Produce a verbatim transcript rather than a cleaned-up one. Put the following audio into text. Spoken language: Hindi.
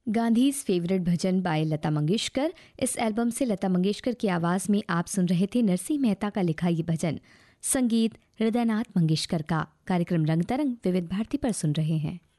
गांधीज फेवरेट भजन बाय लता मंगेशकर। इस एल्बम से लता मंगेशकर की आवाज में आप सुन रहे थे नरसिंह मेहता का लिखा ये भजन, संगीत हृदयनाथ मंगेशकर का। कार्यक्रम रंग तरंग विविध भारती पर सुन रहे हैं।